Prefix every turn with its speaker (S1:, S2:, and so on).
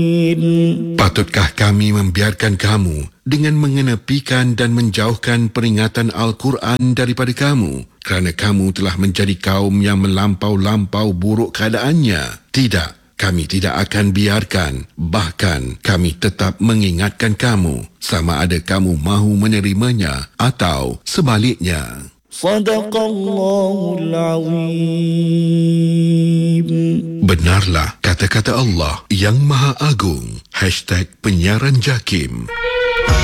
S1: Patutkah kami membiarkan kamu dengan mengenepikan dan menjauhkan peringatan Al-Quran daripada kamu kerana kamu telah menjadi kaum yang melampau-lampau buruk keadaannya? Tidak, kami tidak akan biarkan. Bahkan kami tetap mengingatkan kamu sama ada kamu mahu menerimanya atau sebaliknya. Sadaqallahul Azim. Benarlah kata-kata Allah yang Maha Agung. #penyiaran JAKIM.